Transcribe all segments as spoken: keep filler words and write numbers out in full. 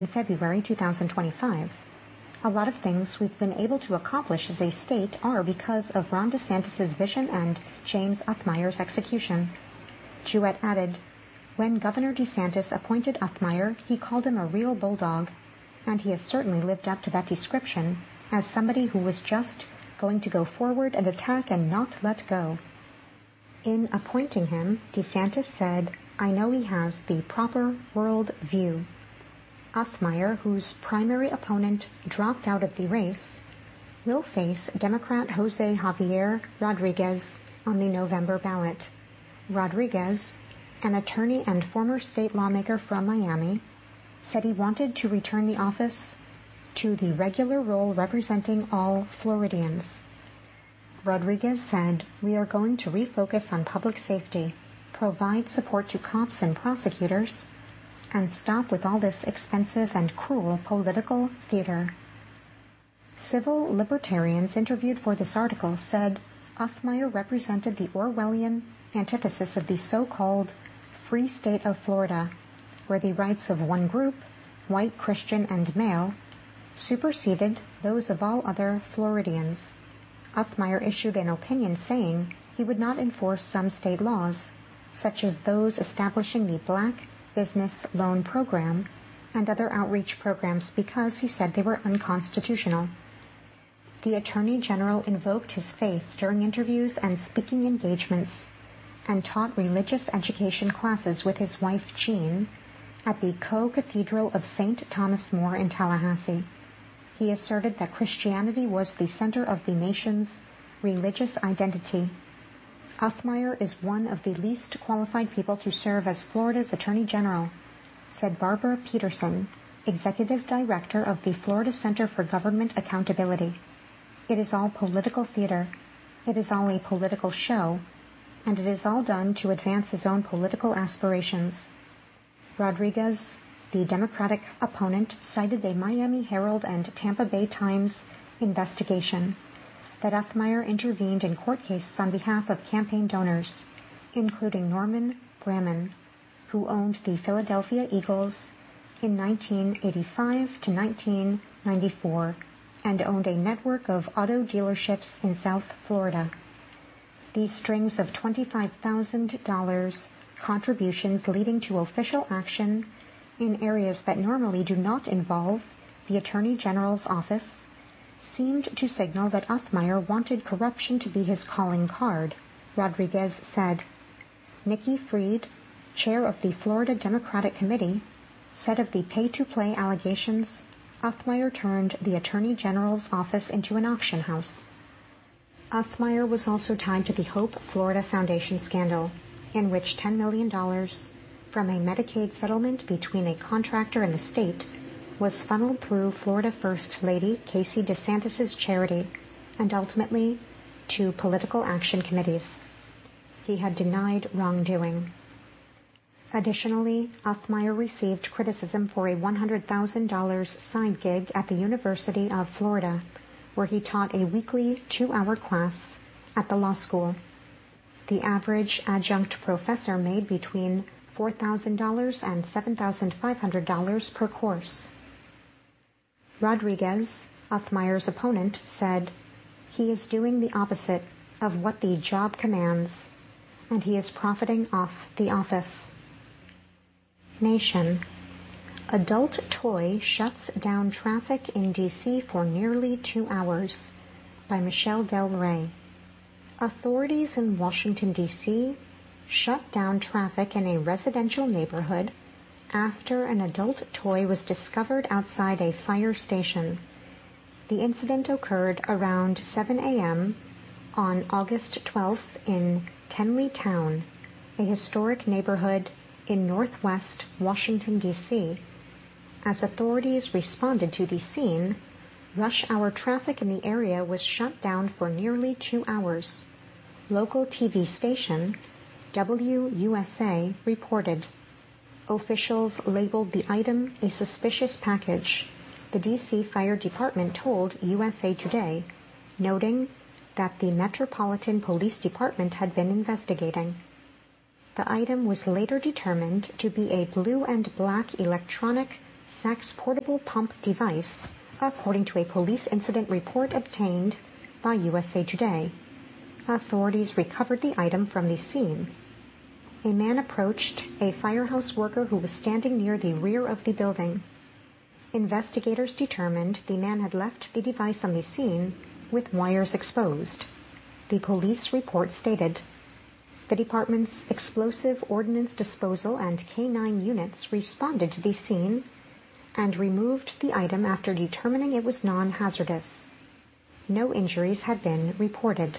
In February two thousand twenty-five. A lot of things we've been able to accomplish as a state are because of Ron DeSantis' vision and James Othmeier's execution. Jewett added, when Governor DeSantis appointed Othmeier, he called him a real bulldog, and he has certainly lived up to that description as somebody who was just going to go forward and attack and not let go. In appointing him, DeSantis said, I know he has the proper world view. Othmeier, whose primary opponent dropped out of the race, will face Democrat Jose Javier Rodriguez on the November ballot. Rodriguez, an attorney and former state lawmaker from Miami, said he wanted to return the office to the regular role representing all Floridians. Rodriguez said, we are going to refocus on public safety, provide support to cops and prosecutors, and stop with all this expensive and cruel political theater. Civil libertarians interviewed for this article said Othmeier represented the Orwellian antithesis of the so-called free state of Florida, where the rights of one group, white, Christian, and male, superseded those of all other Floridians. Othmeier issued an opinion saying he would not enforce some state laws, such as those establishing the Black Business Loan Program and other outreach programs because he said they were unconstitutional. The Attorney General invoked his faith during interviews and speaking engagements and taught religious education classes with his wife Jean at the Co-Cathedral of Saint Thomas More in Tallahassee. He asserted that Christianity was the center of the nation's religious identity. Othmeier is one of the least qualified people to serve as Florida's Attorney General, said Barbara Peterson, Executive Director of the Florida Center for Government Accountability. It is all political theater. It is all a political show, and it is all done to advance his own political aspirations. Rodriguez, the Democratic opponent, cited a Miami Herald and Tampa Bay Times investigation that Othmeier intervened in court cases on behalf of campaign donors, including Norman Bramman, who owned the Philadelphia Eagles in nineteen eighty-five to nineteen ninety-four and owned a network of auto dealerships in South Florida. These strings of twenty-five thousand dollars contributions leading to official action in areas that normally do not involve the Attorney General's office seemed to signal that Othmeier wanted corruption to be his calling card, Rodriguez said. Nikki Fried, chair of the Florida Democratic Committee, said of the pay-to-play allegations, Othmeier turned the Attorney General's office into an auction house. Othmeier was also tied to the Hope Florida Foundation scandal, in which ten million dollars from a Medicaid settlement between a contractor and the state was funneled through Florida First Lady Casey DeSantis' charity and ultimately to political action committees. He had denied wrongdoing. Additionally, Othmeier received criticism for a one hundred thousand dollars side gig at the University of Florida, where he taught a weekly two-hour class at the law school. The average adjunct professor made between four thousand dollars and seven thousand five hundred dollars per course. Rodriguez, Othmeier's opponent, said, he is doing the opposite of what the job commands, and he is profiting off the office. Nation. Adult toy shuts down traffic in D C for nearly two hours, by Michelle Del Rey. Authorities in Washington, D C shut down traffic in a residential neighborhood after an adult toy was discovered outside a fire station. The incident occurred around seven a.m. on August twelfth in Tenleytown, a historic neighborhood in northwest Washington, D C As authorities responded to the scene, rush hour traffic in the area was shut down for nearly two hours. Local T V station W U S A reported. Officials labeled the item a suspicious package, the D C Fire Department told U S A Today, noting that the Metropolitan Police Department had been investigating. The item was later determined to be a blue and black electronic sex portable pump device, according to a police incident report obtained by U S A Today. Authorities recovered the item from the scene. A man approached a firehouse worker who was standing near the rear of the building. Investigators determined the man had left the device on the scene with wires exposed. The police report stated, the department's explosive ordnance disposal and K nine units responded to the scene and removed the item after determining it was non-hazardous. No injuries had been reported.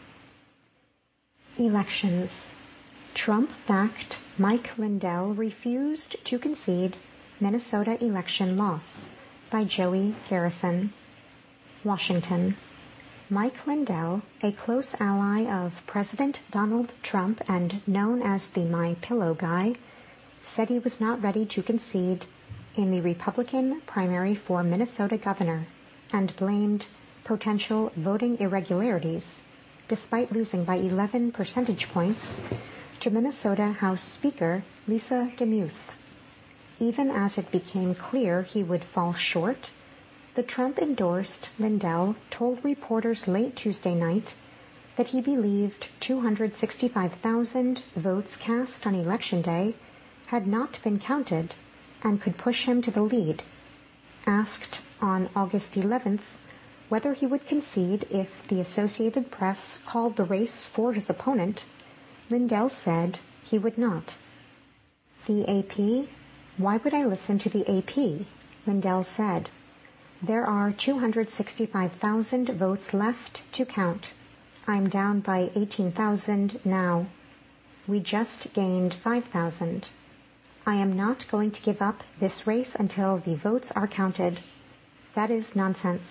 Elections. Trump-backed Mike Lindell refused to concede Minnesota election loss, by Joey Garrison. Washington. Mike Lindell, a close ally of President Donald Trump and known as the My Pillow guy, said he was not ready to concede in the Republican primary for Minnesota governor and blamed potential voting irregularities, despite losing by eleven percentage points to Minnesota House Speaker Lisa DeMuth. Even as it became clear he would fall short, the Trump-endorsed Lindell told reporters late Tuesday night that he believed two hundred sixty-five thousand votes cast on Election Day had not been counted and could push him to the lead. Asked on August eleventh whether he would concede if the Associated Press called the race for his opponent, Lindell said he would not. The A P? Why would I listen to the A P? Lindell said. There are two hundred sixty-five thousand votes left to count. I'm down by eighteen thousand now. We just gained five thousand. I am not going to give up this race until the votes are counted. That is nonsense.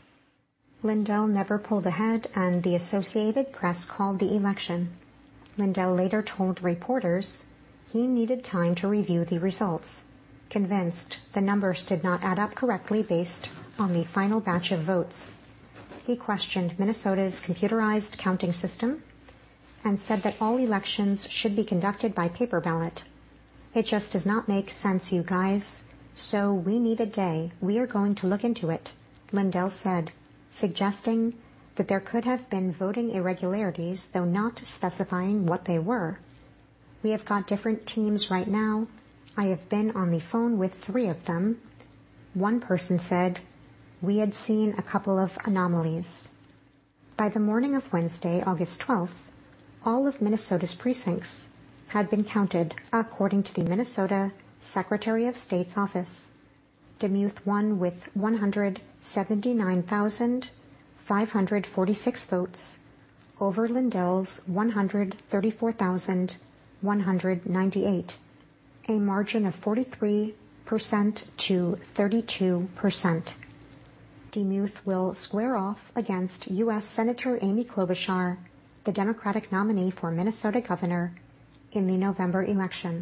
Lindell never pulled ahead, and the Associated Press called the election. Lindell later told reporters he needed time to review the results, convinced the numbers did not add up correctly based on the final batch of votes. He questioned Minnesota's computerized counting system and said that all elections should be conducted by paper ballot. It just does not make sense, you guys. So we need a day. We are going to look into it, Lindell said, suggesting that there could have been voting irregularities, though not specifying what they were. We have got different teams right now. I have been on the phone with three of them. One person said, we had seen a couple of anomalies. By the morning of Wednesday, August twelfth, all of Minnesota's precincts had been counted, according to the Minnesota Secretary of State's office. DeMuth won with one hundred seventy-nine thousand five hundred forty-six votes over Lindell's one hundred thirty-four thousand one hundred ninety-eight, a margin of forty-three percent to thirty-two percent. DeMuth will square off against U S Senator Amy Klobuchar, the Democratic nominee for Minnesota governor, in the November election.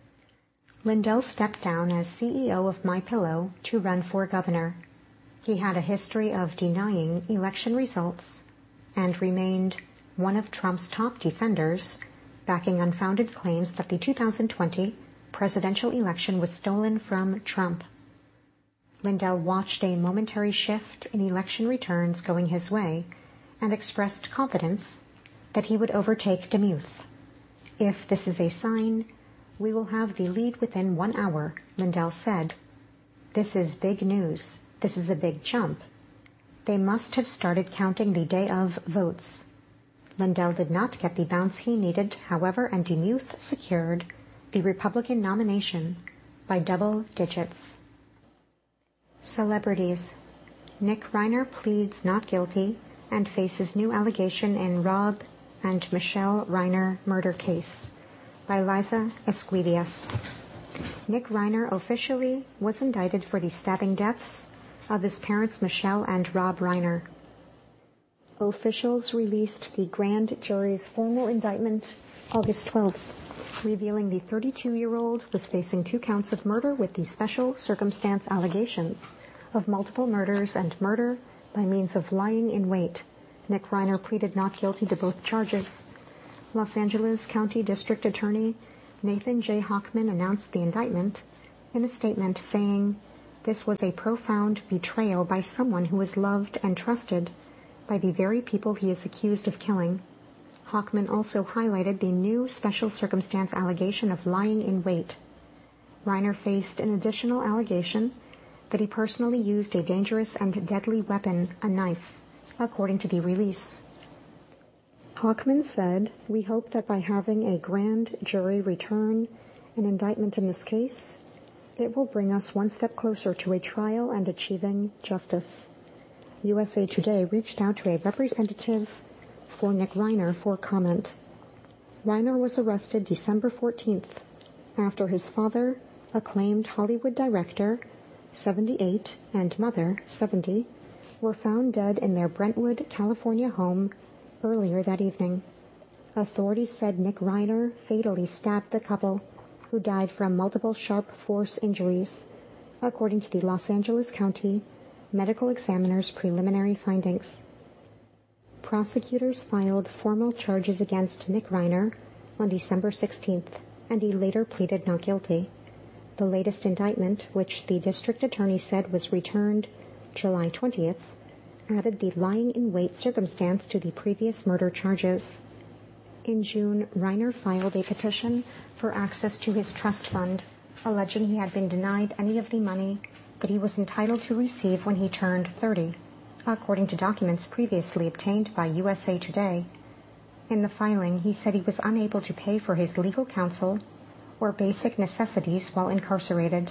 Lindell stepped down as C E O of My Pillow to run for governor. He had a history of denying election results and remained one of Trump's top defenders, backing unfounded claims that the two thousand twenty presidential election was stolen from Trump. Lindell watched a momentary shift in election returns going his way and expressed confidence that he would overtake DeMuth. If this is a sign, we will have the lead within one hour, Lindell said. This is big news. This is a big jump. They must have started counting the day of votes. Lindell did not get the bounce he needed, however, and DeMuth secured the Republican nomination by double digits. Celebrities. Nick Reiner pleads not guilty and faces new allegation in Rob and Michelle Reiner murder case, by Liza Esquivias. Nick Reiner officially was indicted for the stabbing deaths of his parents Michelle and Rob Reiner. Officials released the grand jury's formal indictment August twelfth, revealing the thirty-two-year-old was facing two counts of murder with the special circumstance allegations of multiple murders and murder by means of lying in wait. Nick Reiner pleaded not guilty to both charges. Los Angeles County District Attorney Nathan J. Hochman announced the indictment in a statement saying, This was a profound betrayal by someone who was loved and trusted by the very people he is accused of killing. Hochman also highlighted the new special circumstance allegation of lying in wait. Reiner faced an additional allegation that he personally used a dangerous and deadly weapon, a knife, according to the release. Hochman said, "We hope that by having a grand jury return an indictment in this case, it will bring us one step closer to a trial and achieving justice." U S A Today reached out to a representative for Nick Reiner for comment. Reiner was arrested December fourteenth after his father, acclaimed Hollywood director, seventy-eight, and mother, seventy, were found dead in their Brentwood, California home earlier that evening. Authorities said Nick Reiner fatally stabbed the couple, who died from multiple sharp force injuries, according to the Los Angeles County Medical Examiner's preliminary findings. Prosecutors filed formal charges against Nick Reiner on December sixteenth, and he later pleaded not guilty. The latest indictment, which the district attorney said was returned July twentieth, added the lying-in-wait circumstance to the previous murder charges. In June, Reiner filed a petition for access to his trust fund, alleging he had been denied any of the money that he was entitled to receive when he turned thirty, according to documents previously obtained by U S A Today. In the filing, he said he was unable to pay for his legal counsel or basic necessities while incarcerated.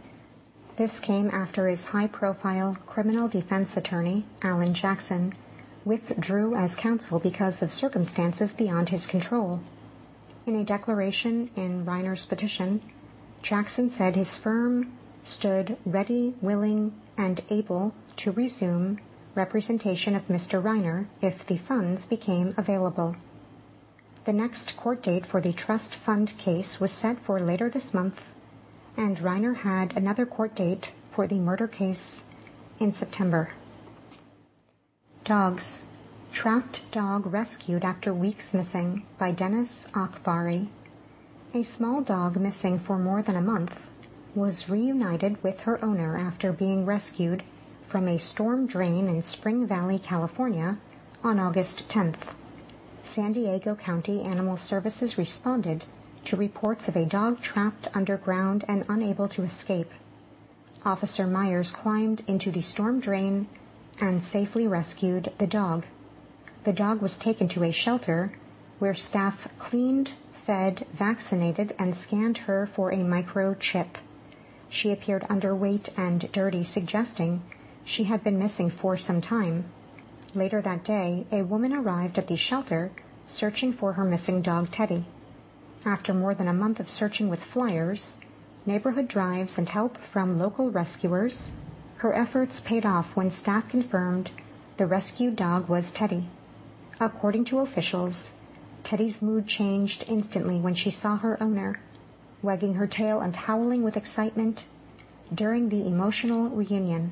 This came after his high-profile criminal defense attorney, Alan Jackson, withdrew as counsel because of circumstances beyond his control. In a declaration in Reiner's petition, Jackson said his firm stood ready, willing, and able to resume representation of Mister Reiner if the funds became available. The next court date for the trust fund case was set for later this month, and Reiner had another court date for the murder case in September. Dogs. Trapped dog rescued after weeks missing by Dennis Akbari. A small dog missing for more than a month was reunited with her owner after being rescued from a storm drain in Spring Valley, California, on August tenth. San Diego County Animal Services responded to reports of a dog trapped underground and unable to escape. Officer Myers climbed into the storm drain and safely rescued the dog. The dog was taken to a shelter where staff cleaned, fed, vaccinated, and scanned her for a microchip. She appeared underweight and dirty, suggesting she had been missing for some time. Later that day, a woman arrived at the shelter searching for her missing dog, Teddy. After more than a month of searching with flyers, neighborhood drives, and help from local rescuers, her efforts paid off when staff confirmed the rescued dog was Teddy. According to officials, Teddy's mood changed instantly when she saw her owner, wagging her tail and howling with excitement during the emotional reunion.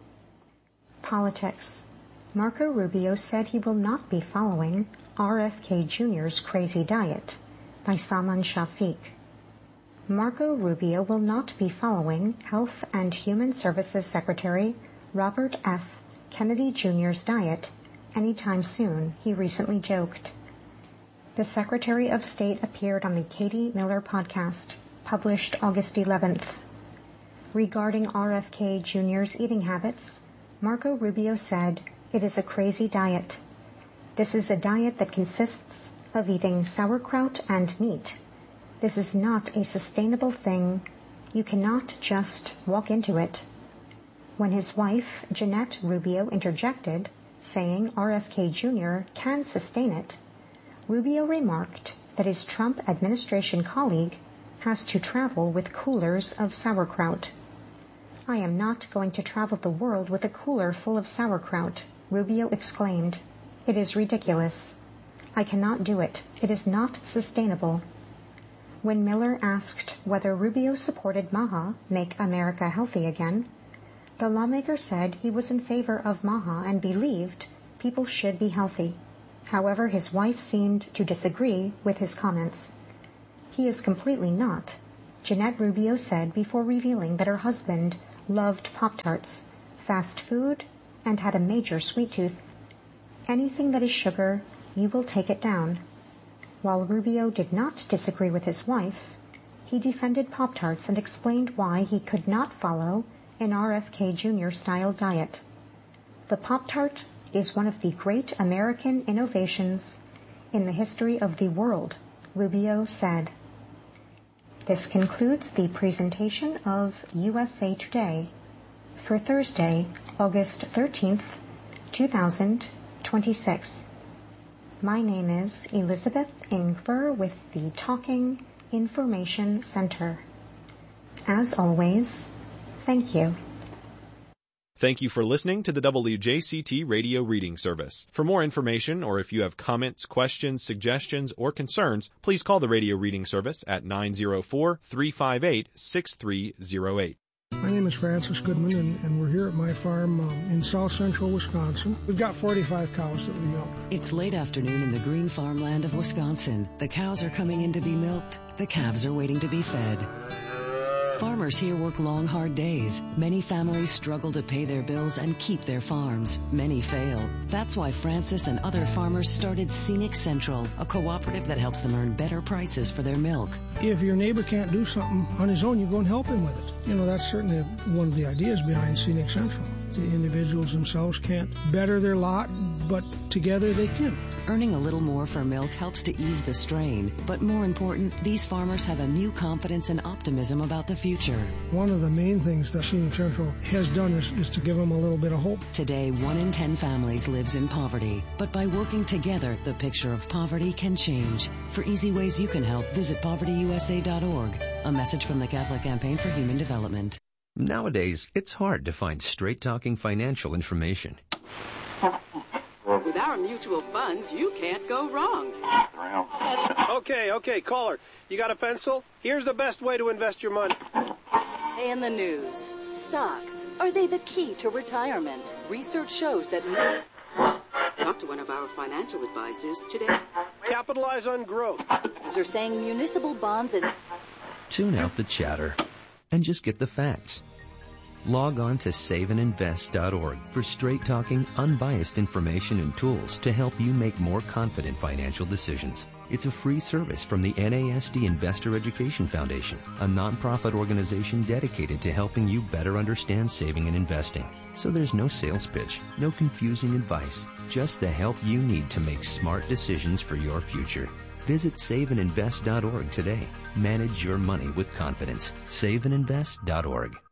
Politics. Marco Rubio said he will not be following R F K Junior's crazy diet by Salman Shafiq. Marco Rubio will not be following Health and Human Services Secretary Robert F. Kennedy Junior's diet anytime soon, he recently joked. The Secretary of State appeared on the Katie Miller podcast, published August eleventh. Regarding R F K Junior's eating habits, Marco Rubio said, "It is a crazy diet. This is a diet that consists of eating sauerkraut and meat. This is not a sustainable thing. You cannot just walk into it." When his wife, Jeanette Rubio, interjected, saying R F K Junior can sustain it, Rubio remarked that his Trump administration colleague has to travel with coolers of sauerkraut. "I am not going to travel the world with a cooler full of sauerkraut," Rubio exclaimed. "It is ridiculous. I cannot do it. It is not sustainable." When Miller asked whether Rubio supported MAHA, Make America Healthy Again, the lawmaker said he was in favor of MAHA and believed people should be healthy. However, his wife seemed to disagree with his comments. "He is completely not. Jeanette Rubio said before revealing that her husband loved Pop-Tarts, fast food, and had a major sweet tooth. Anything that is sugar, you will take it down. While Rubio did not disagree with his wife, he defended Pop-Tarts and explained why he could not follow an R F K Junior style diet. The Pop-Tart is one of the great American innovations in the history of the world, Rubio said. This concludes the presentation of U S A Today for Thursday, August thirteenth, two thousand twenty-six. My name is Elizabeth Ingber with the Talking Information Center. As always, thank you. Thank you for listening to the W J C T Radio Reading Service. For more information, or if you have comments, questions, suggestions, or concerns, please call the Radio Reading Service at nine oh four, three five eight, six three oh eight. My name is Francis Goodman, and, and we're here at my farm um, in south central Wisconsin. We've got forty-five cows that we milk. It's late afternoon in the green farmland of Wisconsin. The cows are coming in to be milked. The calves are waiting to be fed. Farmers here work long, hard days. Many families struggle to pay their bills and keep their farms. Many fail. That's why Francis and other farmers started Scenic Central, a cooperative that helps them earn better prices for their milk. If your neighbor can't do something on his own, you go and help him with it. You know, that's certainly one of the ideas behind Scenic Central. The individuals themselves can't better their lot, but together they can. Earning a little more for milk helps to ease the strain, but more important, these farmers have a new confidence and optimism about the future. One of the main things that Scenic Central has done is, is to give them a little bit of hope. Today, one in ten families lives in poverty, but by working together, the picture of poverty can change. For easy ways you can help, visit poverty u s a dot org. A message from the Catholic Campaign for Human Development. Nowadays, it's hard to find straight-talking financial information. With our mutual funds, you can't go wrong. Okay, okay, caller. You got a pencil? Here's the best way to invest your money. In the news, stocks, are they the key to retirement? Research shows that... Talk to one of our financial advisors today. Capitalize on growth. They're saying municipal bonds and... Tune out the chatter and just get the facts. Log on to save and invest dot org for straight-talking, unbiased information and tools to help you make more confident financial decisions. It's a free service from the N A S D Investor Education Foundation, a nonprofit organization dedicated to helping you better understand saving and investing. So there's no sales pitch, no confusing advice, just the help you need to make smart decisions for your future. Visit save and invest dot org today. Manage your money with confidence. save and invest dot org.